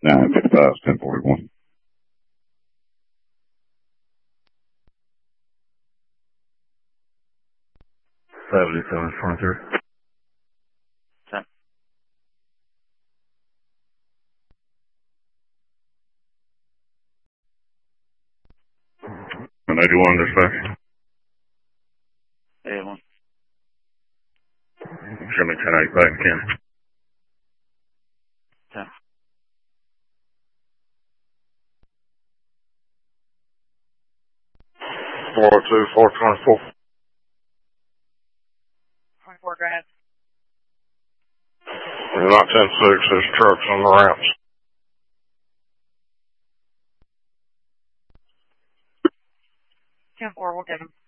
955, 1041. 7723. 10. And 81 dispatch. 81. Show me 10-8 back again. 10. 402, 424. 24 grand. You're not 10-6, there's trucks on the ramps. 10-4, we'll get him.